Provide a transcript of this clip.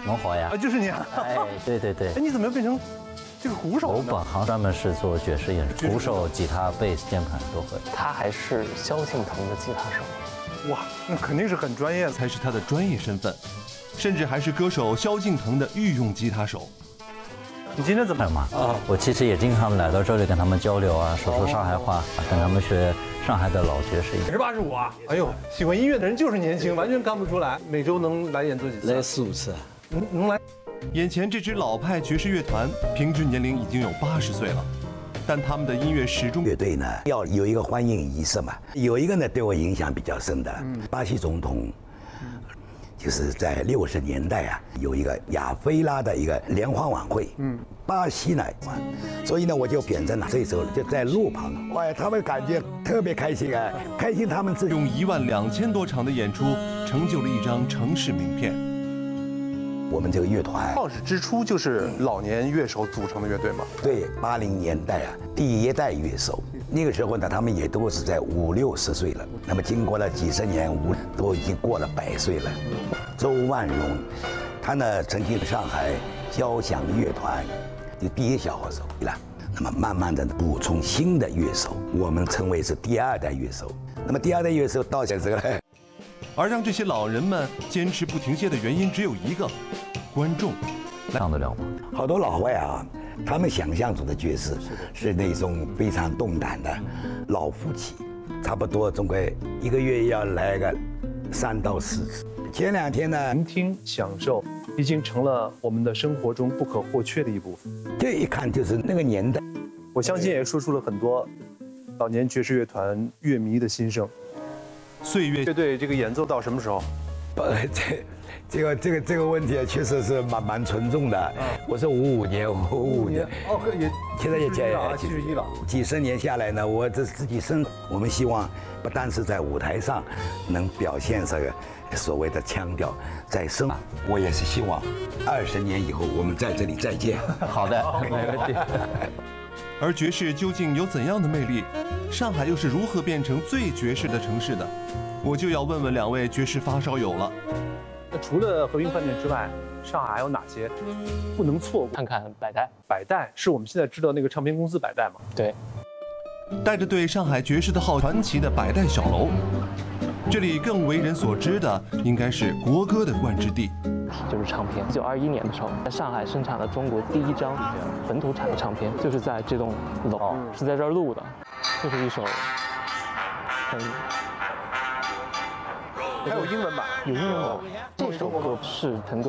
农活呀。 啊，就是你啊！ 哎，对对对。 哎，你怎么变成这个鼓手我呢？ 本行专门是做爵士演出，鼓手、吉他、贝斯、键盘都会。 他还是萧敬腾的吉他手。 哇，那肯定是很专业的。 才是他的专业身份，甚至还是歌手萧敬腾的御用吉他手。 你今天怎么嘛？我其实也经常来到这里跟他们交流啊，说说上海话，跟他们学上海的老爵士。 85啊！哎呦，喜欢音乐的人就是年轻，完全看不出来。每周能来演奏几次？ 来4、5次。 能来。 眼前这支老派爵士乐团，平均年龄已经有80岁了，但他们的音乐始终。 乐队呢要有一个欢迎仪式嘛，有一个呢对我影响比较深的，巴西总统。就是在60年代啊，有一个亚非拉的一个联欢晚会，巴西呢，所以呢我就选择了这时候就在路旁，哇，他们感觉特别开心啊，开心他们自己用12000多场的演出，成就了一张城市名片。 我们这个乐团创始之初就是老年乐手组成的乐队嘛。 对，80年代啊，第一代乐手，那个时候呢，他们也都是在50、60岁了。那么经过了几十年，都已经过了100岁了。周万荣，他呢曾经上海交响乐团的第一小号手了。那么慢慢的补充新的乐手，我们称为是第2代乐手。那么第2代乐手到现在。 而让这些老人们坚持不停歇的原因只有一个：观众。 上得了吗？ 好多老外啊，他们想象中的爵士是那种非常动感的老夫妻，差不多总归1个月要来个3到4次。前2天呢， 聆听享受已经成了我们的生活中不可或缺的一部分。 这一看就是那个年代。 我相信也说出了很多老年爵士乐团乐迷的心声。 岁月乐队这个演奏到什么时候？ 这个问题确实是蛮沉重的。我是55年， 哦，也现在也 71了。 几十年下来呢，我自己我们希望不但是在舞台上能表现这个所谓的腔调，在我也是希望20年以后我们在这里再见。 好的，没问题。 而爵士究竟有怎样的魅力？上海又是如何变成最爵士的城市的？我就要问问2位爵士发烧友了。 那除了和平饭店之外，上海还有哪些不能错过？ 看看百代， 百代是我们现在知道那个唱片公司百代嘛？ 对。 带着对上海爵士的好传奇的百代小楼，这里更为人所知的应该是国歌的冠之地。 就是唱片，1921年的时候，在上海生产了中国第1张本土产的唱片，就是在这栋楼，是在这儿录的，就是一首很。 还有英文版， 有英文版。这首歌是陈歌。